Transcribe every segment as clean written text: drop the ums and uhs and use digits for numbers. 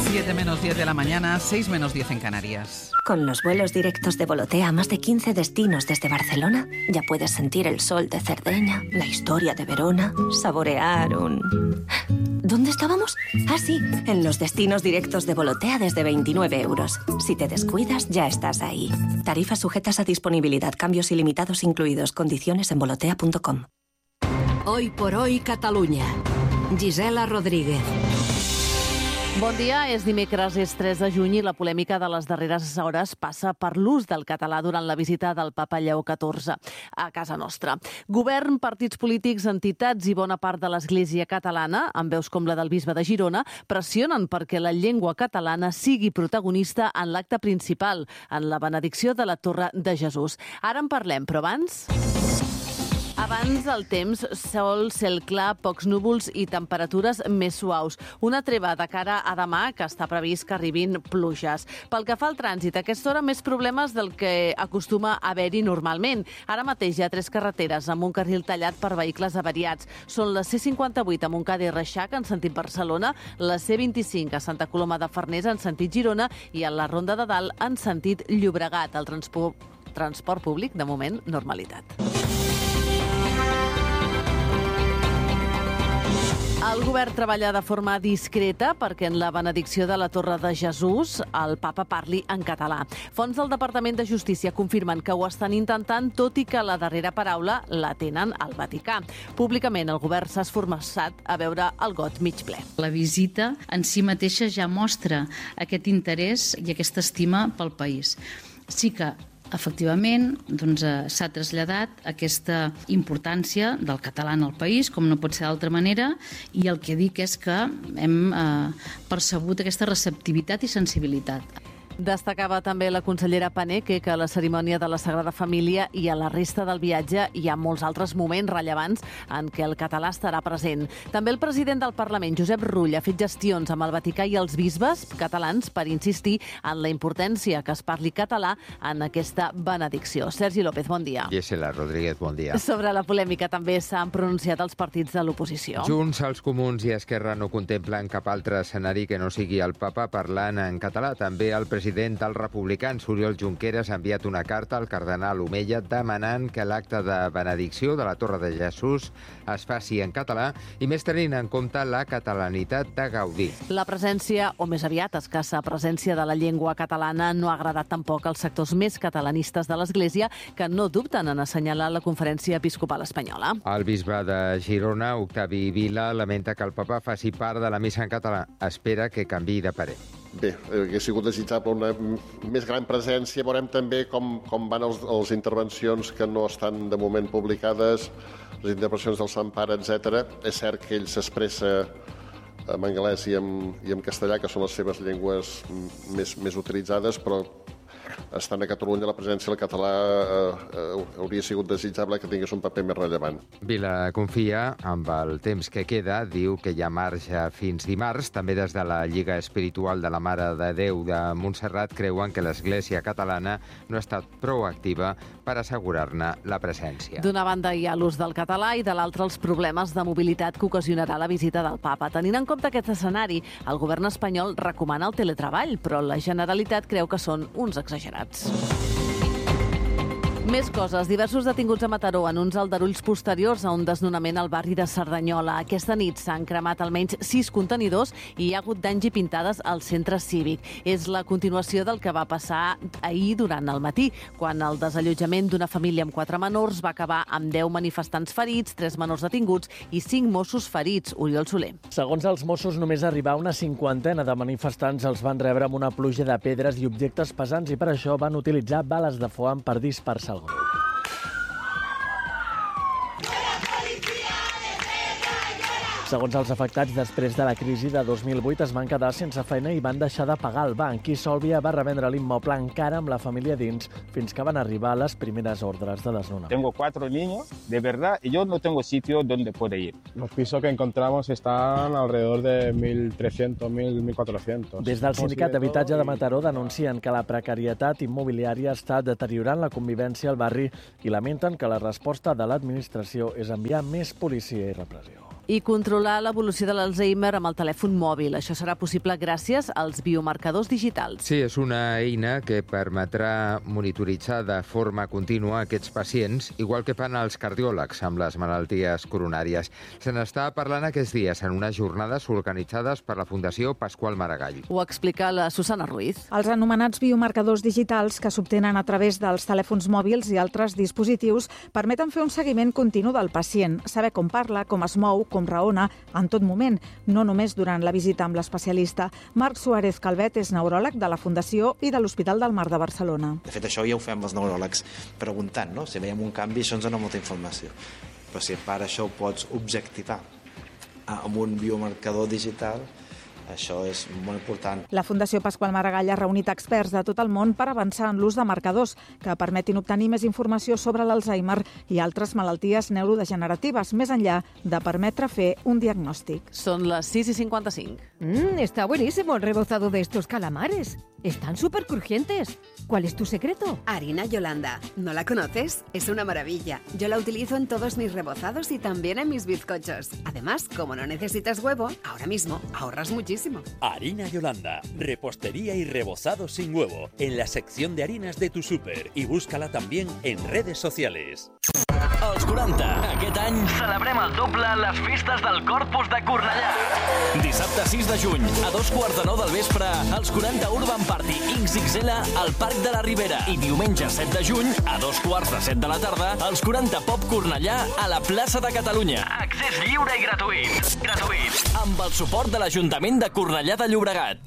7:10 de la mañana, 6:10 en Canarias. Con los vuelos directos de Volotea a más de 15 destinos desde Barcelona, ya puedes sentir el sol de Cerdeña, la historia de Verona, saborear un... ¿Dónde estábamos? Ah, sí, en los destinos directos de Volotea desde 29 euros. Si te descuidas, ya estás ahí. Tarifas sujetas a disponibilidad, cambios ilimitados incluidos, condiciones en volotea.com. Hoy por hoy, Catalunya. Gisela Rodríguez. Bon dia, és dimecres, és 3 de juny i la polèmica de les darreres hores passa per l'ús del català durant la visita del papa Lleó XIV a casa nostra. Govern, partits polítics, entitats i bona part de l'Església catalana, amb veus com la del bisbe de Girona, pressionen perquè la llengua catalana sigui protagonista en l'acte principal, en la benedicció de la Torre de Jesús. Ara en parlem, però abans el temps, sol, cel clar, pocs núvols i temperatures més suaus. Una treva de cara a demà, que està previst que arribin pluges. Pel que fa al trànsit, a aquesta hora més problemes del que acostuma a haver-hi normalment. Ara mateix hi ha 3 carreteres amb un carril tallat per vehicles avariats. Són la C58 a Montcada i Reixac en sentit Barcelona, la C25 a Santa Coloma de Farners en sentit Girona i a la Ronda de Dalt en sentit Llobregat. El transport públic, de moment, normalitat. El govern treballa de forma discreta perquè en la benedicció de la Torre de Jesús el papa parli en català. Fonts del Departament de Justícia confirmen que ho estan intentant, tot i que la darrera paraula la tenen al Vaticà. Públicament el govern s'ha esforçat a veure el got mig ple. La visita en si mateixa ja mostra aquest interès i aquesta estima pel país. Sí que efectivament, s'ha traslladat aquesta importància del català en el país, com no pot ser d'altra manera, i el que dic és que hem percebut aquesta receptivitat i sensibilitat. Destacava també la consellera Paneque que a la cerimònia de la Sagrada Família i a la resta del viatge hi ha molts altres moments rellevants en què el català estarà present. També el president del Parlament, Josep Rull, ha fet gestions amb el Vaticà i els bisbes catalans per insistir en la importància que es parli català en aquesta benedicció. Sergi López, bon dia. Gisela Rodríguez, bon dia. Sobre la polèmica també s'han pronunciat els partits de l'oposició. Junts, els Comuns i Esquerra no contemplen cap altre escenari que no sigui el papa parlant en català. També el president dels Republicans, Oriol Junqueras, ha enviat una carta al cardenal Omeya demanant que l'acte de benedicció de la Torre de Jesús es faci en català i més tenint en compte la catalanitat de Gaudí. La presència, o més aviat escassa presència de la llengua catalana no ha agradat tampoc als sectors més catalanistes de l'Església que no dubten en assenyalar la Conferència Episcopal Espanyola. El bisbe de Girona, Octavi Vila, lamenta que el papa faci part de la missa en català. Espera que canviï de parer. Bé, hauria sigut desitjable una més gran presència. Veurem també com van les intervencions que no estan de moment publicades, les intervencions del Sant Pare, etc. És cert que ell s'expressa en anglès i en castellà, que són les seves llengües més utilitzades, però estant a Catalunya la presència del català hauria sigut desitjable que tingués un paper més rellevant. Vila confia amb el temps que queda, diu que hi ha marge fins dimarts. També des de la Lliga Espiritual de la Mare de Déu de Montserrat creuen que l'Església catalana no ha estat prou activa per assegurar-ne la presència. D'una banda hi ha l'ús del català i de l'altra els problemes de mobilitat que ocasionarà la visita del papa. Tenint en compte aquest escenari, el govern espanyol recomana el teletreball, però la Generalitat creu que són uns exagerats. Més coses. Diversos detinguts a Mataró en uns aldarulls posteriors a un desnonament al barri de Cerdanyola. Aquesta nit s'han cremat almenys 6 contenidors i hi ha hagut danys i pintades al centre cívic. És la continuació del que va passar ahir durant el matí, quan el desallotjament d'una família amb 4 menors va acabar amb 10 manifestants ferits, 3 menors detinguts i 5 Mossos ferits. Oriol Soler. Segons els Mossos, només arribar una 50 de manifestants els van rebre amb una pluja de pedres i objectes pesants i per això van utilitzar bales de foam per dispersar el grup. Segons els afectats, després de la crisi de 2008 es van quedar sense feina i van deixar de pagar al banc. I Solvia va revendre l'immoble encara amb la família dins fins que van arribar les primeres ordres de desnonament. Tengo 4 niños, de verdad, y yo no tengo sitio donde poder ir. Los pisos que encontramos están alrededor de 1.300, 1.400. Des del Sindicat d'Habitatge de Mataró denuncien que la precarietat immobiliària està deteriorant la convivència al barri i lamenten que la resposta de l'administració és enviar més policia i repressió. I controlar l'evolució de l'Alzheimer amb el telèfon mòbil. Això serà possible gràcies als biomarcadors digitals. Sí, és una eina que permetrà monitoritzar de forma contínua aquests pacients, igual que fan els cardiòlegs amb les malalties coronàries. Se n'està parlant aquests dies en unes jornades organitzades per la Fundació Pasqual Maragall. Ho explica la Susana Ruiz. Els anomenats biomarcadors digitals que s'obtenen a través dels telèfons mòbils i altres dispositius permeten fer un seguiment continu del pacient, saber com parla, com es mou, com raona, en tot moment, no només durant la visita amb l'especialista. Marc Suárez Calvet és neuròleg de la Fundació i de l'Hospital del Mar de Barcelona. De fet, això ja ho fem els neuròlegs preguntant, no? Si veiem un canvi, això ens dona molta informació. Però si a part això ho pots objectivar amb un biomarcador digital, això és molt important. La Fundació Pasqual Maragall ha reunit experts de tot el món per avançar en l'ús de marcadors que permetin obtenir més informació sobre l'Alzheimer i altres malalties neurodegeneratives, més enllà de permetre fer un diagnòstic. Són les 6:55. Está buenísimo el rebozado de estos calamares. Están súper crujientes. ¿Cuál es tu secreto? Harina Yolanda. ¿No la conoces? Es una maravilla. Yo la utilizo en todos mis rebozados y también en mis bizcochos. Además, como no necesitas huevo, ahora mismo ahorras muchísimo. Harina Yolanda. Repostería y rebozado sin huevo. En la sección de harinas de tu súper. Y búscala también en redes sociales. Els 40. Aquest any celebrem el doble a les festes del Corpus de Cornellà. Dissabte 6 de juny, a 2:45 del vespre, els 40 Urban Party XXL al Parc de la Ribera. I diumenge 7 de juny, a 2:45 de la tarda, els 40 Pop Cornellà a la plaça de Catalunya. Accés lliure i gratuït. Amb el suport de l'Ajuntament de Cornellà de Llobregat.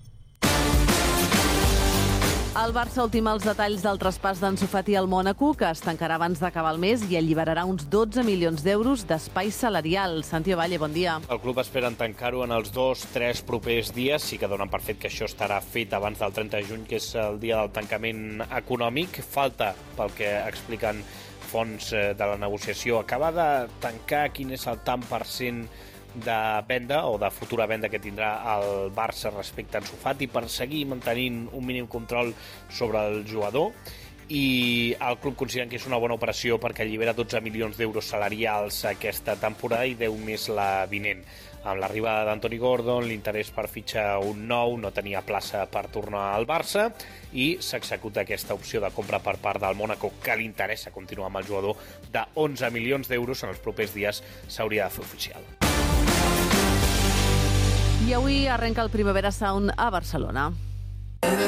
El Barça ultima els detalls del traspàs d'Ansu Fati al Mònaco, que es tancarà abans d'acabar el mes i alliberarà uns 12 milions d'euros d'espai salarial. Santi Ovalle, bon dia. El club espera tancar-ho en els 2-3 propers dies. Sí que donen per fet que això estarà fet abans del 30 de juny, que és el dia del tancament econòmic. Falta, pel que expliquen fonts de la negociació, acabar de tancar quin és el tant per cent de venda o de futura venda que tindrà el Barça respecte a Ansu Fati per seguir mantenint un mínim control sobre el jugador, i el club considera que és una bona operació perquè allibera 12 milions d'euros salarials aquesta temporada i 10 més la vinent. Amb l'arribada d'Anthony Gordon, l'interès per fitxar un nou, no tenia plaça per tornar al Barça i s'executa aquesta opció de compra per part del Mònaco, que li interessa continuar amb el jugador, de 11 milions d'euros. En els propers dies s'hauria de fer oficial. I avui arrenca el Primavera Sound a Barcelona.